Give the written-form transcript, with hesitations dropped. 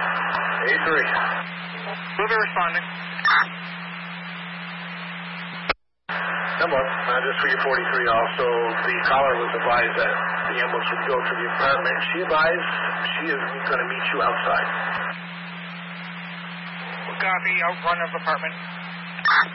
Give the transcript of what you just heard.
A3. Further responding. Number one, just for your 43 also, the caller was advised that the ambulance would go to the apartment. She advised she is going to meet you outside. Copy, outrun of apartment.